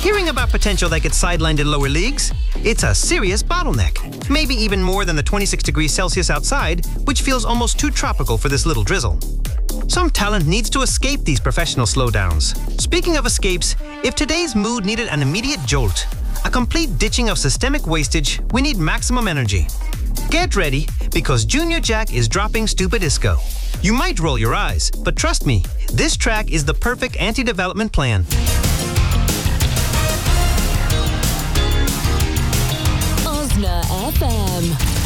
Hearing about potential that gets sidelined in lower leagues? It's a serious bottleneck. Maybe even more than the 26 degrees Celsius outside, which feels almost too tropical for this little drizzle. Some talent needs to escape these professional slowdowns. Speaking of escapes, if today's mood needed an immediate jolt, a complete ditching of systemic wastage, we need maximum energy. Get ready, because Junior Jack is dropping Stupid Disco. You might roll your eyes, but trust me, this track is the perfect anti-development plan. Osna FM.